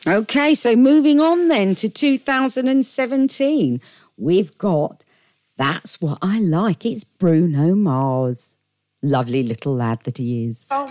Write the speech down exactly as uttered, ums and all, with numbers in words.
Okay, so moving on then to two thousand seventeen, we've got That's What I Like. It's Bruno Mars. Lovely little lad that he is.